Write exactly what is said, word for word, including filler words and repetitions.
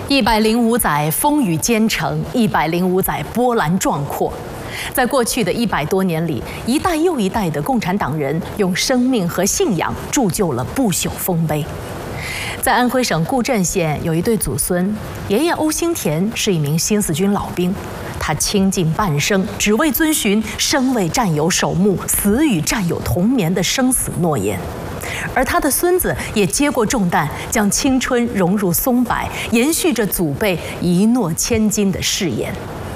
一百零五载风雨兼程，一百零五载波澜壮阔。在过去的一百多年里，一代又一代的共产党人用生命和信仰铸就了不朽丰碑。在安徽省固镇县有一对祖孙，爷爷欧兴田是一名新四军老兵，他倾尽半生，只为遵循“生为战友守墓，死与战友同眠”的生死诺言。而他的孙子也接过重担，将青春融入松柏，延续着祖辈一诺千金的誓言。